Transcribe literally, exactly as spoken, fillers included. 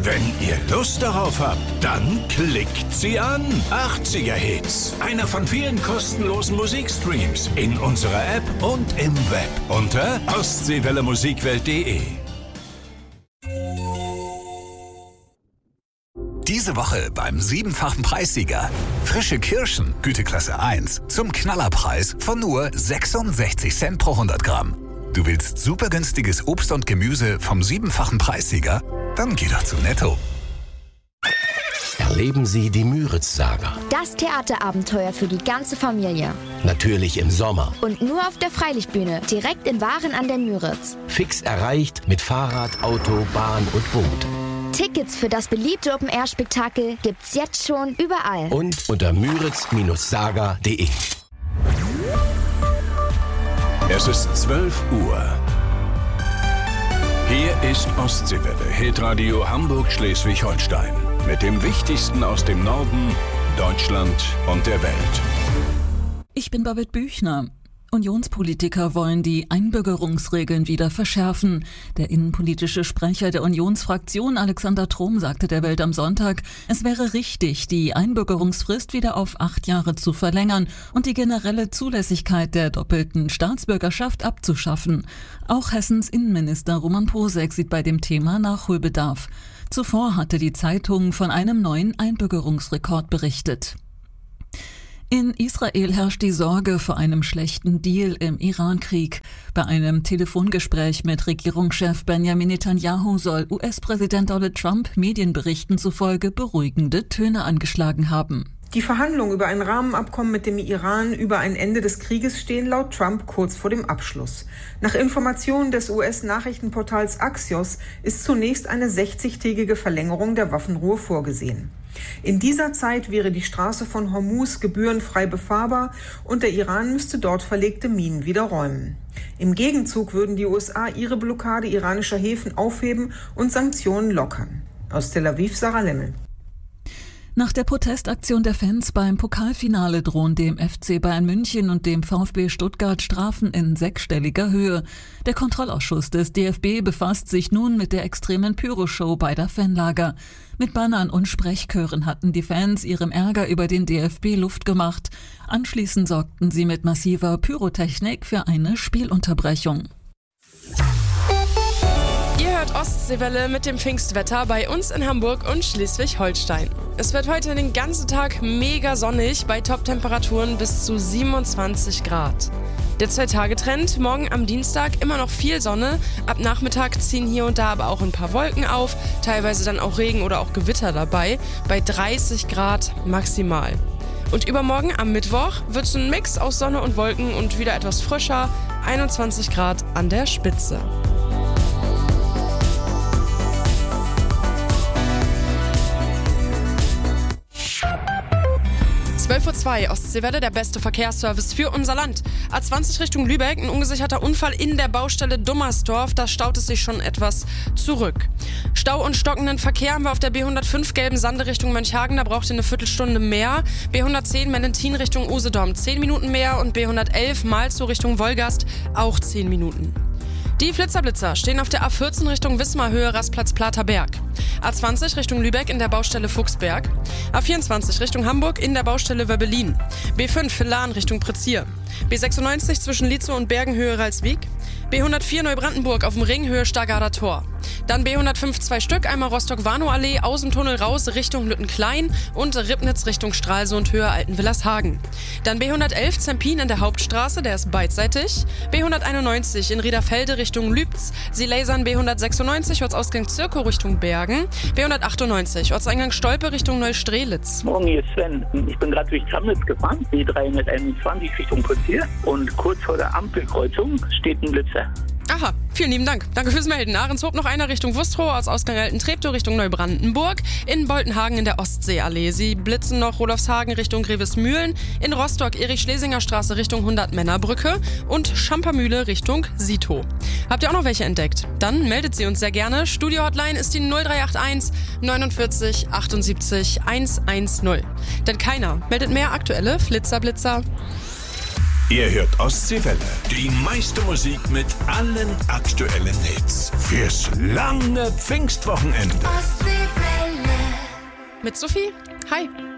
Wenn ihr Lust darauf habt, dann klickt sie an. achtziger Hits. Einer von vielen kostenlosen Musikstreams in unserer App und im Web unter ostseewelle musikwelt punkt de. Diese Woche beim siebenfachen Preissieger. Frische Kirschen, Güteklasse eins, zum Knallerpreis von nur sechsundsechzig Cent pro hundert Gramm. Du willst super günstiges Obst und Gemüse vom siebenfachen Preissieger? Dann geh doch zu Netto. Erleben Sie die Müritz-Saga. Das Theaterabenteuer für die ganze Familie. Natürlich im Sommer. Und nur auf der Freilichtbühne, direkt in Waren an der Müritz. Fix erreicht mit Fahrrad, Auto, Bahn und Boot. Tickets für das beliebte Open-Air-Spektakel gibt's jetzt schon überall. Und unter müritz Saga punkt de. Es ist zwölf Uhr. Hier ist Ostseewelle, Hitradio Hamburg-Schleswig-Holstein. Mit dem Wichtigsten aus dem Norden, Deutschland und der Welt. Ich bin Babette Büchner. Unionspolitiker wollen die Einbürgerungsregeln wieder verschärfen. Der innenpolitische Sprecher der Unionsfraktion Alexander Trom sagte der Welt am Sonntag, es wäre richtig, die Einbürgerungsfrist wieder auf acht Jahre zu verlängern und die generelle Zulässigkeit der doppelten Staatsbürgerschaft abzuschaffen. Auch Hessens Innenminister Roman Posek sieht bei dem Thema Nachholbedarf. Zuvor hatte die Zeitung von einem neuen Einbürgerungsrekord berichtet. In Israel herrscht die Sorge vor einem schlechten Deal im Iran-Krieg. Bei einem Telefongespräch mit Regierungschef Benjamin Netanyahu soll U S-Präsident Donald Trump Medienberichten zufolge beruhigende Töne angeschlagen haben. Die Verhandlungen über ein Rahmenabkommen mit dem Iran über ein Ende des Krieges stehen laut Trump kurz vor dem Abschluss. Nach Informationen des U S-Nachrichtenportals Axios ist zunächst eine sechzigtägige Verlängerung der Waffenruhe vorgesehen. In dieser Zeit wäre die Straße von Hormuz gebührenfrei befahrbar und der Iran müsste dort verlegte Minen wieder räumen. Im Gegenzug würden die U S A ihre Blockade iranischer Häfen aufheben und Sanktionen lockern. Aus Tel Aviv, Sarah Lemmel. Nach der Protestaktion der Fans beim Pokalfinale drohen dem F C Bayern München und dem VfB Stuttgart Strafen in sechsstelliger Höhe. Der Kontrollausschuss des D F B befasst sich nun mit der extremen Pyroshow beider Fanlager. Mit Bannern und Sprechchören hatten die Fans ihrem Ärger über den D F B Luft gemacht. Anschließend sorgten sie mit massiver Pyrotechnik für eine Spielunterbrechung. Ihr hört Ostseewelle mit dem Pfingstwetter bei uns in Hamburg und Schleswig-Holstein. Es wird heute den ganzen Tag mega sonnig bei Top-Temperaturen bis zu siebenundzwanzig Grad. Der Zwei-Tage-Trend, morgen am Dienstag immer noch viel Sonne, ab Nachmittag ziehen hier und da aber auch ein paar Wolken auf, teilweise dann auch Regen oder auch Gewitter dabei, bei dreißig Grad maximal. Und übermorgen am Mittwoch wird es ein Mix aus Sonne und Wolken und wieder etwas frischer, einundzwanzig Grad an der Spitze. zwölf Uhr zwei, Ostseewelle, der beste Verkehrsservice für unser Land. A zwanzig Richtung Lübeck, ein ungesicherter Unfall in der Baustelle Dummersdorf, da staut es sich schon etwas zurück. Stau und stockenden Verkehr haben wir auf der B hundertfünf Gelben Sande Richtung Mönchhagen, da braucht ihr eine Viertelstunde mehr. B hundertzehn Mellentin Richtung Usedom, zehn Minuten mehr und B hundertelf Malzow Richtung Wolgast, auch zehn Minuten. Die Flitzerblitzer stehen auf der A vierzehn Richtung Wismar, Höhe Rastplatz Platerberg. A zwanzig Richtung Lübeck in der Baustelle Fuchsberg. A vierundzwanzig Richtung Hamburg in der Baustelle Wöbbelin. B fünf Lahn Richtung Prezier. B sechsundneunzig zwischen Lietzow und Bergen, Höhe Ralswiek. B hundertvier Neubrandenburg auf dem Ring, Höhe Stargarder Tor. Dann B hundertfünf zwei Stück, einmal Rostock-Warnow-Allee, aus dem Tunnel raus Richtung Lüttenklein und Ribnitz Richtung Stralsund, Höhe Altenwillershagen. Dann B hundertelf Zempin in der Hauptstraße, der ist beidseitig. B hunderteinundneunzig in Riederfelde Richtung Lübz. Sie lasern B hundertsechsundneunzig, Ortsausgang Zirkow Richtung Bergen. B hundertachtundneunzig, Ortseingang Stolpe Richtung Neustrelitz. Morgen, hier ist Sven. Ich bin gerade durch Tramnitz gefahren, B dreihunderteinundzwanzig Richtung Prezier. Und kurz vor der Ampelkreuzung steht ein Blitzer. Aha, vielen lieben Dank. Danke fürs Melden. Ahrenshoop noch einer Richtung Wustrow, aus Ausgang Alten-Treptow Richtung Neubrandenburg. In Boltenhagen in der Ostseeallee. Sie blitzen noch Rodolfshagen Richtung Grevesmühlen. In Rostock Erich-Schlesinger Straße Richtung hundert-Männer-Brücke. Und Schampermühle Richtung Sito. Habt ihr auch noch welche entdeckt? Dann meldet sie uns sehr gerne. Studio-Hotline ist die null drei acht eins neunundvierzig achtundsiebzig hundertzehn. Denn keiner meldet mehr aktuelle Flitzerblitzer. Ihr hört Ostseewelle, die meiste Musik mit allen aktuellen Hits. Fürs lange Pfingstwochenende. Mit Sophie. Hi.